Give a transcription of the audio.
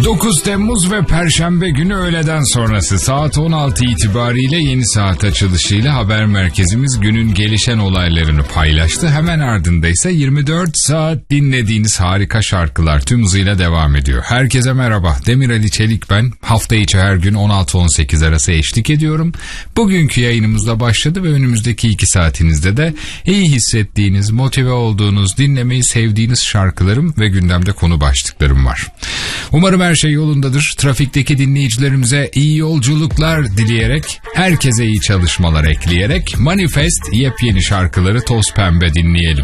9 Temmuz ve Perşembe günü öğleden sonrası saat 16 itibariyle yeni saat açılışıyla haber merkezimiz günün gelişen olaylarını paylaştı. Hemen ardında ise 24 saat dinlediğiniz harika şarkılar tüm hızıyla devam ediyor. Herkese merhaba, Demir Ali Çelik ben. Hafta içi her gün 16-18 arası eşlik ediyorum. Bugünkü yayınımızda başladı ve önümüzdeki 2 saatinizde de iyi hissettiğiniz, motive olduğunuz, dinlemeyi sevdiğiniz şarkılarım ve gündemde konu başlıklarım var. Umarım her şey yolundadır. Trafikteki dinleyicilerimize iyi yolculuklar dileyerek, herkese iyi çalışmalar ekleyerek Manifest yepyeni şarkıları toz pembe dinleyelim.